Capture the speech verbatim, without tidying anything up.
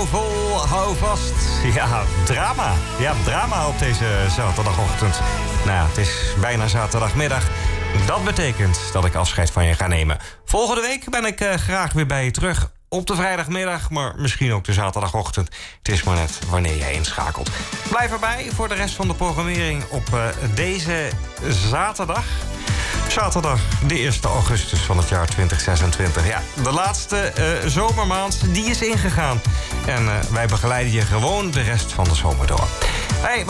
hou vol, hou vast. Ja, drama. Ja, drama op deze zaterdagochtend. Nou, het is bijna zaterdagmiddag. Dat betekent dat ik afscheid van je ga nemen. Volgende week ben ik uh, graag weer bij je terug. Op de vrijdagmiddag, maar misschien ook de zaterdagochtend. Het is maar net wanneer je inschakelt. Blijf erbij voor de rest van de programmering op uh, deze zaterdag. Zaterdag, de eerste augustus van het jaar twintig zesentwintig. Ja, de laatste uh, zomermaand, die is ingegaan. En uh, wij begeleiden je gewoon de rest van de zomer door. Hey,